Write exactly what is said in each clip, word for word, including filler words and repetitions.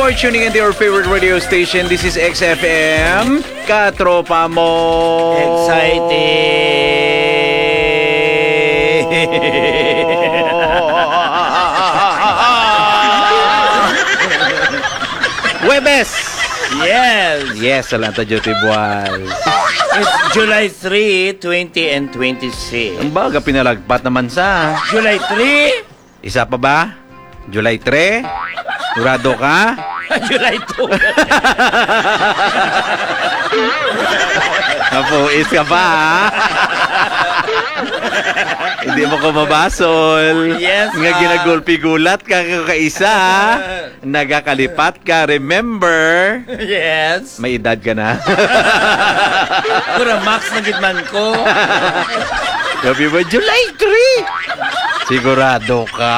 for tuning into your favorite radio station. This is X F M. Katropa mo. Excited. Webes. Yes. Yes, Salanta Duty Boys. It's July third, twenty and twenty-six. Ang baga pinalagpat naman sa. July third? Isa pa ba? July third? Sigurado ka? July two. Napuis ka pa, ha? Hindi mo ko mabasol. Yes, Nga ah. ginagulpi-gulat ka kaisa, ha? Nagakalipat ka, remember? Yes. May edad ka na. Pura max na gitman ko. Sabi mo, July third! Sigurado ka?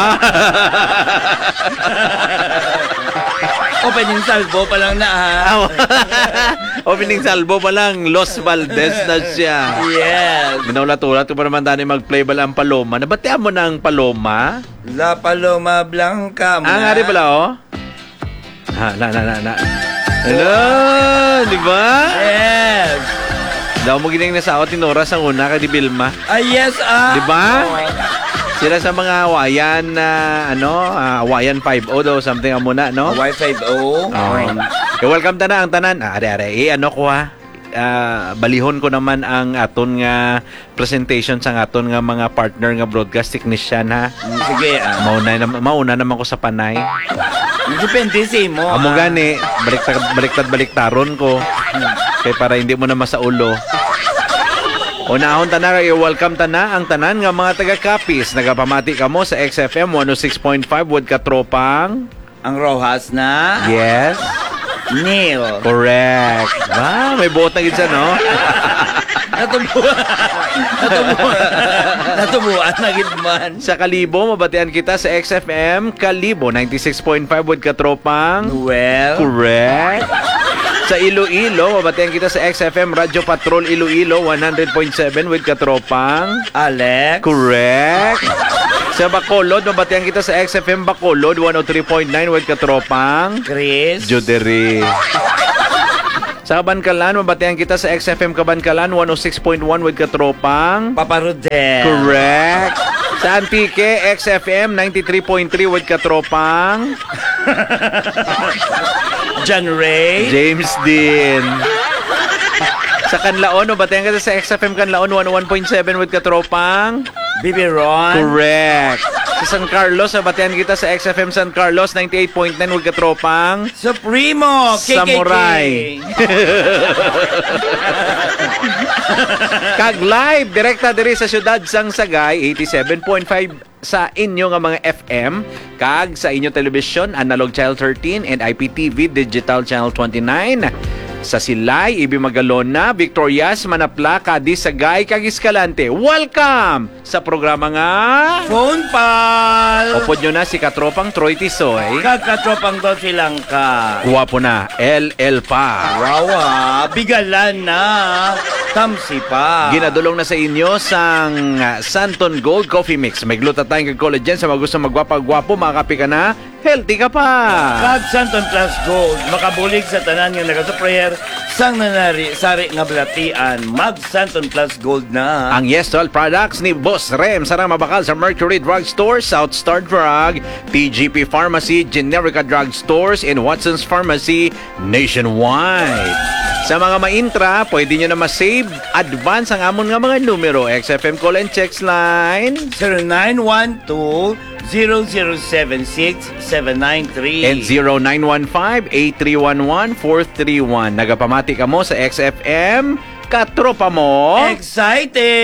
Opening salvo pa lang na, ha? Opening salvo pa lang, Los Valdez na siya. Yes. Ginaulat-ulat ko pa naman dani mag-play bala ang Paloma. Nabatian mo na ang Paloma? La Paloma Blanca. Ah, nga rin pala, oh. Ha, na, na, na, na. Hello, di ba? Yes. Daw mo gining nasa ako, tinoras ang una kay di Vilma. Ah, yes, ah. Di ba? Oh. Sila sa mga Hawaiian na, ano, uh, Hawaiian five oh daw, something ang muna, no? Y five O. Um, okay, welcome ta na ang tanan. Ah, are, are, eh, ano ko ha? Uh, balihon ko naman ang aton nga presentation sa aton nga mga partner nga broadcast technician, ha? Sige, ah. Mauna, na, mauna naman ko sa panay. Depende sa imo. Amo ah. gani, baliktad, baliktad, baliktaron ko. Kaya para hindi mo na masaulo. Unahon ta na kayo, welcome ta na ang tanan nga mga taga-Capiz. Nagapamati ka mo sa X F M one oh six point five with Katropang. Ang Rojas na. Yes. Neil. Correct. Ah, may buot na gid siya, no? Natubuan. Natubuan. Natubuan na gitman. Sa Kalibo, mabatian kita sa X F M Kalibo ninety-six point five with Katropang. Well. Correct. Sa Iloilo, mabatian kita sa X F M Radyo Patrol Iloilo one hundred point seven with Katropang. Alex. Correct. Sa Bacolod, mabatian kita sa X F M Bacolod one oh three point nine with Katropang. Chris. Juderi. Sa Kabankalan, mabatian kita sa X F M Kabankalan one oh six point one with Katropang. Papa Rodel. Correct. Sa Antique, X F M ninety-three point three with Katropang. John Ray. James Dean. Sa Canlaon, mabatian kita sa X F M Canlaon one oh one point seven with Katropang. Bibi Ron. Correct. Sa San Carlos, mabatian kita sa X F M San Carlos ninety-eight point nine with Katropang. Supremo. K K K. Samurai. Kag live, direkta diri sa siyudad sang Sagay, eighty-seven point five sa inyo nga mga F M. Kag sa inyo television, Analog Channel thirteen and I P T V Digital Channel twenty-nine. Sa Silay, Ibi Magalona, Victorias, Manapla, Cadiz, Sagay, kag Escalante. Welcome sa programa nga Phone Pal. Upod nyo na si Katropang Troy Tisoy. Kagkatropang daw silang ka. Guwapo na, L L pa. Wawa. Bigalan na. Tamsi pa. Ginadulong na sa inyo sang uh, Santon Gold Coffee Mix. May glutathione kag collagen sa mga gusto magwapa-gwapo, makakapi ka na, healthy ka pa. Kag Santon Plus Gold, makabulig sa tanan nga nagasuprayer sang nanari sari nga balatian. Mag Santon Plus Gold na. Ang Yestol products ni Boss Rem sarang mabakal sa Mercury Drug Store, South Star Drug, T G P Pharmacy, Generica Drug Stores, and Watson's Pharmacy nationwide. Sa mga ma-intra, pwede nyo na ma-save advance ang amon nga mga numero. X F M call and text line zero nine one two zero zero seven six seven nine three and zero nine one five eight three one one four three one. Nagapamati ka mo sa X F M Katropa mo. Excited!